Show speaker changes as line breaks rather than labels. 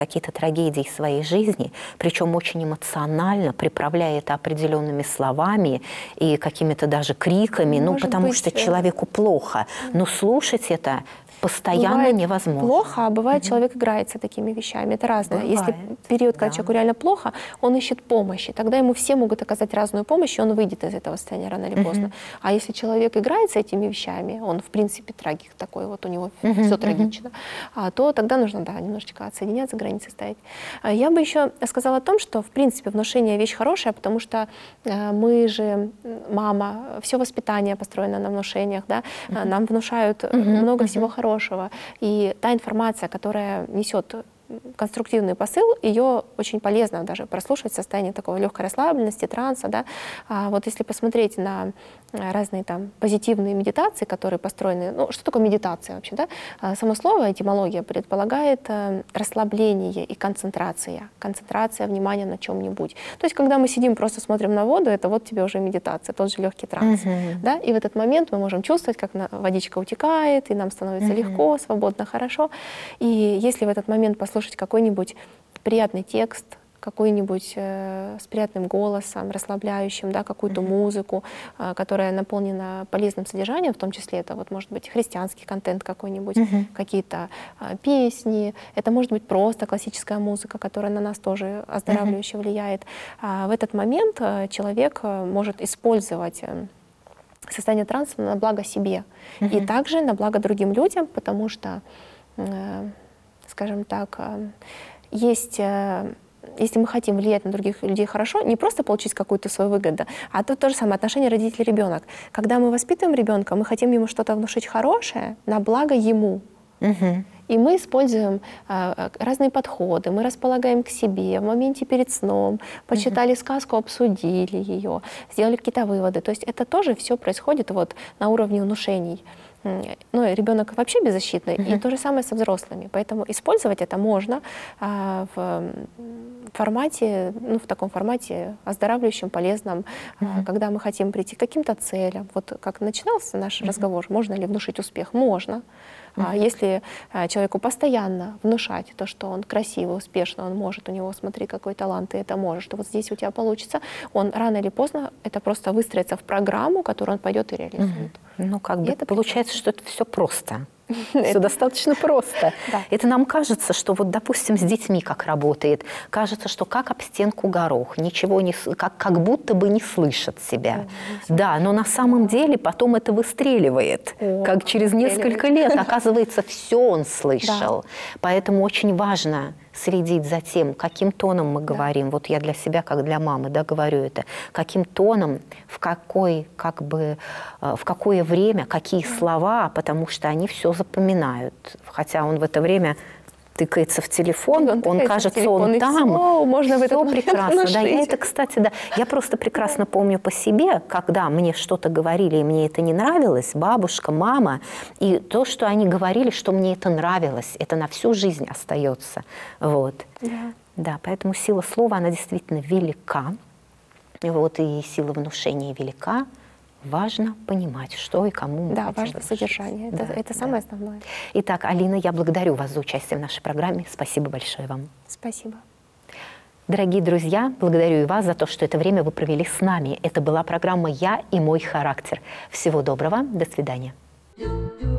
какие-то трагедии своей жизни, причем очень эмоционально, приправляя это определенными словами и какими-то даже криками, ну, потому что человеку плохо. Но слушать это постоянно
бывает
невозможно.
Плохо, а бывает, человек играется такими вещами. Это разное.
Бывает,
если период, когда
да.
человеку реально плохо, он ищет помощи. Тогда ему все могут оказать разную помощь, и он выйдет из этого состояния рано или поздно. А если человек играется этими вещами, он в принципе трагик такой, вот у него все трагично, то тогда нужно, да, немножечко отсоединяться, границы ставить. Я бы еще сказала о том, что в принципе внушение вещь хорошая, потому что мы же, мама, все воспитание построено на внушениях, да, нам внушают много всего хорошего. И та информация, которая несет конструктивный посыл, ее очень полезно даже прослушать в состоянии такого легкой расслабленности, транса. Да? Вот если посмотреть на разные там позитивные медитации, которые построены, ну что такое медитация вообще? Да? Само слово, этимология предполагает расслабление и концентрация внимания на чем-нибудь. То есть когда мы сидим, просто смотрим на воду, это вот тебе уже медитация, тот же легкий транс. Да? И в этот момент мы можем чувствовать, как водичка утекает, и нам становится легко, свободно, хорошо. И если в этот момент послушать какой-нибудь приятный текст, какой-нибудь с приятным голосом, расслабляющим, да, какую-то музыку, которая наполнена полезным содержанием, в том числе это вот может быть христианский контент какой-нибудь, какие-то песни, это может быть просто классическая музыка, которая на нас тоже оздоравливающе влияет. В этот момент человек может использовать состояние транса на благо себе и также на благо другим людям, потому что, скажем так, если мы хотим влиять на других людей хорошо, не просто получить какую-то свою выгоду, а то же самое отношение родитель-ребенок. Когда мы воспитываем ребенка, мы хотим ему что-то внушить хорошее на благо ему. И мы используем разные подходы, мы располагаем к себе в моменте перед сном, почитали сказку, обсудили ее, сделали какие-то выводы. То есть это тоже все происходит вот на уровне внушений. Ну, ребенок вообще беззащитный, и то же самое со взрослыми. Поэтому использовать это можно в формате, ну, в таком формате оздоравливающем, полезном, когда мы хотим прийти к каким-то целям. Вот как начинался наш разговор, можно ли внушить успех? Можно. Если человеку постоянно внушать то, что он красивый, успешный, он может, у него, смотри, какой талант, ты это можешь, что вот здесь у тебя получится, он рано или поздно это просто выстроится в программу, которую он пойдет и реализует.
Ну, как бы получается, что это все просто. Все достаточно просто. Это нам кажется, что вот, допустим, с детьми как работает. Кажется, что как об стенку горох, ничего не, как будто бы не слышат себя. Да, но на самом деле потом это выстреливает. Как через несколько лет, оказывается, все он слышал. Поэтому очень важно следить за тем, каким тоном мы говорим. Вот я для себя, как для мамы, да, говорю это. Каким тоном, в какое время, какие слова, потому что они все запоминают. Хотя он в это время тыкается в телефон, он кажется, он там,
можно
все прекрасно. Да, я это, кстати, да, я просто прекрасно помню по себе, когда мне что-то говорили, и мне это не нравилось, бабушка, мама, и то, что они говорили, что мне это нравилось, это на всю жизнь остается. Вот. Да, поэтому сила слова, она действительно велика, вот, и сила внушения велика. Важно понимать, что и кому мы хотим
важно
внушить.
содержание. Это самое основное.
Итак, Алина, я благодарю вас за участие в нашей программе. Спасибо большое вам.
Спасибо.
Дорогие друзья, благодарю и вас за то, что это время вы провели с нами. Это была программа «Я и мой характер». Всего доброго. До свидания.